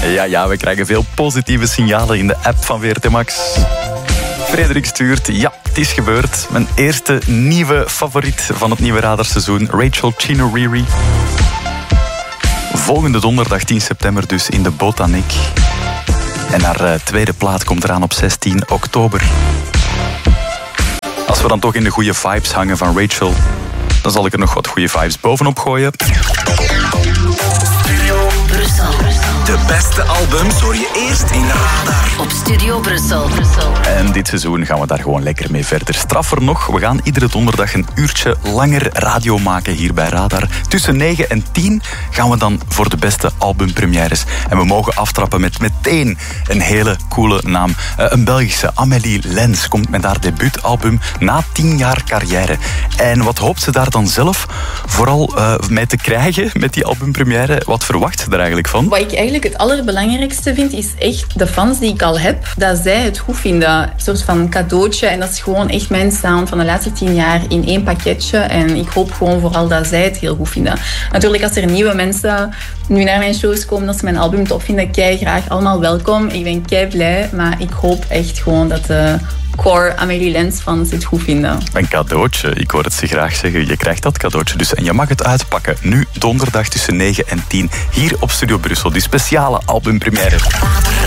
Ja, we krijgen veel positieve signalen in de app van VRT Max. Frederik stuurt, ja, het is gebeurd. Mijn eerste nieuwe favoriet van het nieuwe radarseizoen, Rachel Chinouriri. Volgende donderdag 10 september dus in de Botaniek. En haar tweede plaat komt eraan op 16 oktober. Als we dan toch in de goede vibes hangen van Rachel, dan zal ik er nog wat goede vibes bovenop gooien. Studio Brussel. De beste albums hoor je eerst in Radar. Op Studio Brussel. En dit seizoen gaan we daar gewoon lekker mee verder. Straffer nog, we gaan iedere donderdag een uurtje langer radio maken hier bij Radar. Tussen 9 en 10 gaan we dan voor de beste albumpremières. En we mogen aftrappen met meteen een hele coole naam. Een Belgische, Amélie Lens, komt met haar debuutalbum na 10 jaar carrière. En wat hoopt ze daar dan zelf vooral mee te krijgen met die albumpremière? Wat verwacht ze er eigenlijk van? Wat ik eigenlijk het allerbelangrijkste vind, is echt de fans die ik al heb, dat zij het goed vinden. Een soort van cadeautje. En dat is gewoon echt mijn sound van de laatste 10 jaar in één pakketje. En ik hoop gewoon vooral dat zij het heel goed vinden. Natuurlijk, als er nieuwe mensen nu naar mijn shows komen, dat ze mijn album top vinden, kei graag. Allemaal welkom. Ik ben kei blij. Maar ik hoop echt gewoon dat de core Amélie Lens fans het goed vinden. Een cadeautje, ik hoor het ze graag zeggen. Je krijgt dat cadeautje dus en je mag het uitpakken. Nu donderdag tussen 9 en 10 hier op Studio Brussel. Die speciale albumpremière.